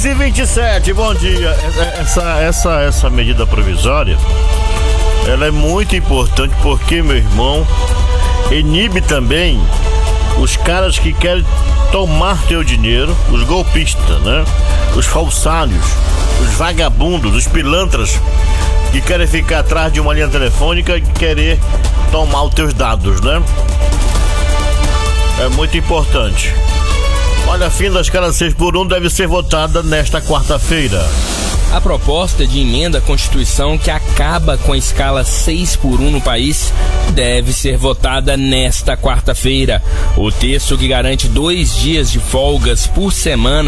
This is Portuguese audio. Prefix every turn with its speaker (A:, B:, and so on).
A: 6h27, bom dia. Essa medida provisória, ela é muito importante porque, meu irmão, inibe também os caras que querem tomar teu dinheiro, os golpistas, né? Os falsários, os vagabundos, os pilantras que querem ficar atrás de uma linha telefônica e querer tomar os teus dados, né? É muito importante. Olha, a fim da escala 6x1 deve ser votada nesta quarta-feira.
B: A proposta de emenda à Constituição que acaba com a escala 6x1 no país deve ser votada nesta quarta-feira. O texto que garante 2 dias de folgas por semana